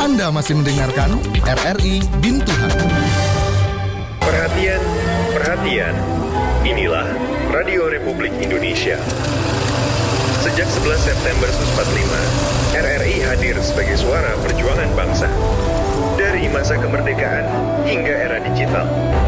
Anda masih mendengarkan RRI Bintuhan. Perhatian, perhatian. Inilah Radio Republik Indonesia. Sejak 11 September 1945, RRI hadir sebagai suara perjuangan bangsa. Dari masa kemerdekaan hingga era digital.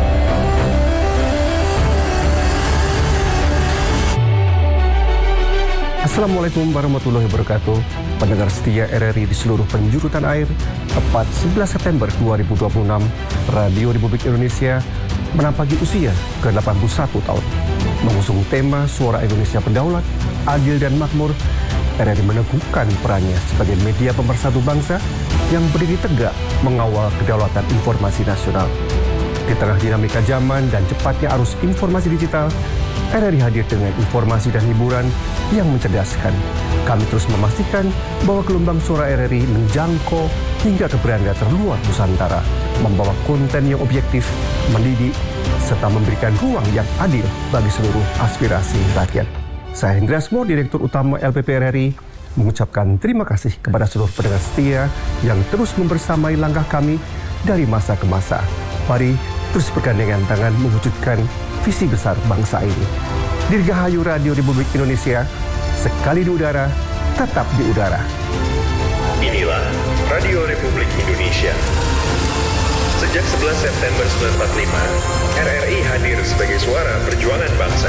Assalamualaikum warahmatullahi wabarakatuh. Pendengar setia RRI di seluruh penjuru tanah air, tepat 11 September 2026, Radio Republik Indonesia menampaki usia ke-81 tahun. Mengusung tema Suara Indonesia Berdaulat, Adil dan Makmur, RRI meneguhkan perannya sebagai media pemersatu bangsa yang berdiri tegak mengawal kedaulatan informasi nasional. Di tengah dinamika zaman dan cepatnya arus informasi digital, RRI hadir dengan informasi dan hiburan yang mencerdaskan. Kami terus memastikan bahwa gelombang suara RRI menjangkau hingga ke beranda terluar Nusantara, membawa konten yang objektif, mendidik, serta memberikan ruang yang adil bagi seluruh aspirasi rakyat. Saya Hendra Asmo, Direktur Utama LPP RRI, mengucapkan terima kasih kepada seluruh pendengar setia yang terus membersamai langkah kami dari masa ke masa. Mari terus bergandengan tangan mewujudkan visi besar bangsa ini. Dirgahayu Radio Republik Indonesia, sekali di udara, tetap di udara. Inilah Radio Republik Indonesia. Sejak 11 September 1945, RRI hadir sebagai suara perjuangan bangsa.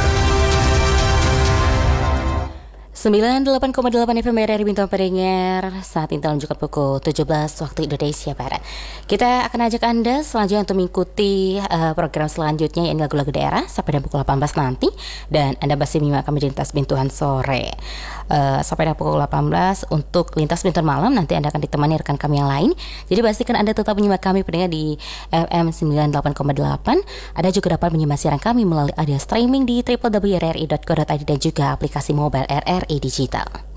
98,8 FM RRI Bintuan Peringer. Saat ini menunjukkan pukul 17 waktu Indonesia Barat. Kita akan ajak Anda selanjutnya untuk mengikuti program selanjutnya, yang lagu-lagu daerah sampai dengan pukul 18 nanti. Dan Anda masih menyimak kami di Lintas Bintuhan sore sampai dengan pukul 18. Untuk Lintas Bintuhan malam nanti Anda akan ditemani rekan kami yang lain. Jadi pastikan Anda tetap menyimak kami pendengar di FM 98,8. Anda juga dapat menyimak siaran kami melalui audio streaming di www.rri.co.id dan juga aplikasi mobile RRI Digital.